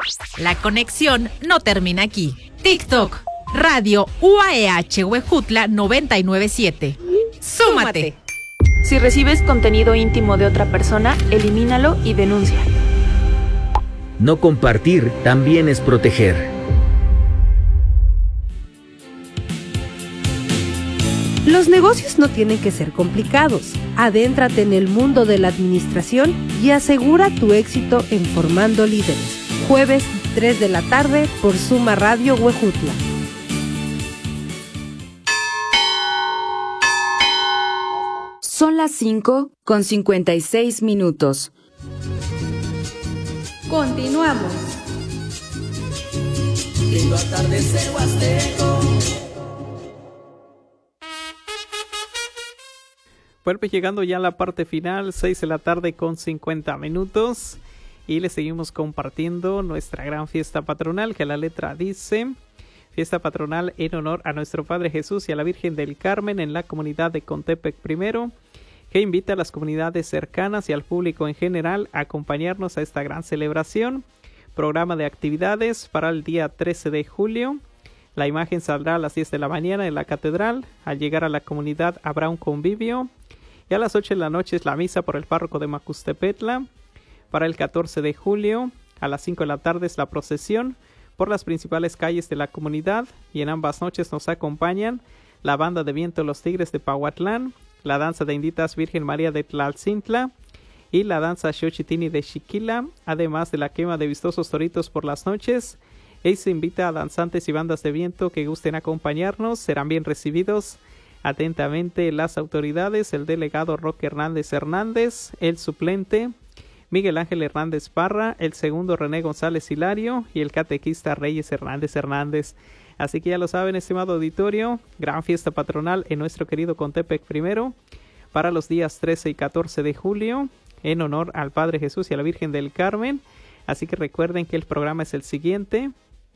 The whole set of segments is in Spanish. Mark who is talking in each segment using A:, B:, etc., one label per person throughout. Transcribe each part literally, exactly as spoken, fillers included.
A: La conexión no termina aquí. TikTok, Radio U A E H Huejutla noventa y nueve punto siete. ¡Súmate!
B: Si recibes contenido íntimo de otra persona, elimínalo y denuncia.
C: No compartir también es proteger.
D: Los negocios no tienen que ser complicados. Adéntrate en el mundo de la administración y asegura tu éxito en Formando Líderes. Jueves, tres de la tarde, por Suma Radio Huejutla.
E: Son las cinco con cincuenta y seis minutos.
D: Continuamos.
F: Lindo atardecer huasteco.
G: Bueno, pues llegando ya a la parte final, seis de la tarde con cincuenta minutos. Y les seguimos compartiendo nuestra gran fiesta patronal, que la letra dice: fiesta patronal en honor a nuestro Padre Jesús y a la Virgen del Carmen en la comunidad de Contepec Primero, que invita a las comunidades cercanas y al público en general a acompañarnos a esta gran celebración. Programa de actividades para el día trece de julio. La imagen saldrá a las diez de la mañana en la catedral. Al llegar a la comunidad habrá un convivio. Y a las ocho de la noche es la misa por el párroco de Macustepetla. Para el catorce de julio, a las cinco de la tarde es la procesión por las principales calles de la comunidad. Y en ambas noches nos acompañan la banda de viento Los Tigres de Pahuatlán, la danza de Inditas Virgen María de Tlalcintla y la danza Xochitini de Xiquila, además de la quema de vistosos toritos por las noches. Y se invita a danzantes y bandas de viento que gusten acompañarnos. Serán bien recibidos atentamente las autoridades, el delegado Roque Hernández Hernández, el suplente Miguel Ángel Hernández Parra, el segundo René González Hilario y el catequista Reyes Hernández Hernández. Así que ya lo saben, estimado auditorio, gran fiesta patronal en nuestro querido Contepec Primero para los días trece y catorce de julio en honor al Padre Jesús y a la Virgen del Carmen. Así que recuerden que el programa es el siguiente.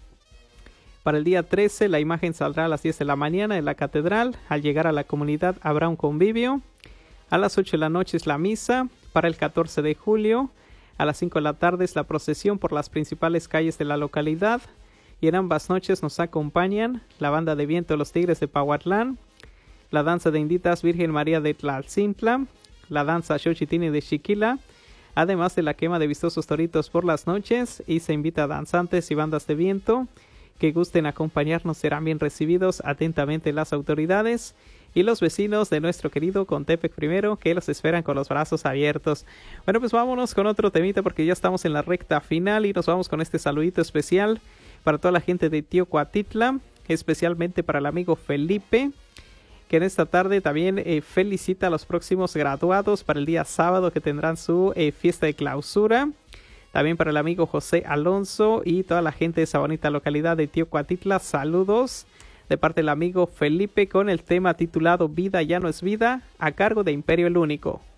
G: Para el día trece la imagen saldrá a las diez de la mañana en la catedral. Al llegar a la comunidad habrá un convivio. A las ocho de la noche es la misa. Para el catorce de julio a las cinco de la tarde es la procesión por las principales calles de la localidad. Y en ambas noches nos acompañan la banda de viento Los Tigres de Pahuatlán, la danza de Inditas Virgen María de Tlalcintla, la danza Xochitini de Xiquila, además de la quema de vistosos toritos por las noches. Y se invita a danzantes y bandas de viento que gusten acompañarnos. Serán bien recibidos atentamente las autoridades y los vecinos de nuestro querido Contepec Primero, que los esperan con los brazos abiertos. Bueno, pues vámonos con otro temita porque ya estamos en la recta final y nos vamos con este saludito especial para toda la gente de Teocuatitla, especialmente para el amigo Felipe, que en esta tarde también eh, felicita a los próximos graduados para el día sábado, que tendrán su eh, fiesta de clausura. También para el amigo José Alonso y toda la gente de esa bonita localidad de Teocuatitla, saludos de parte del amigo Felipe con el tema titulado Vida ya no es vida, a cargo de Imperio el Único.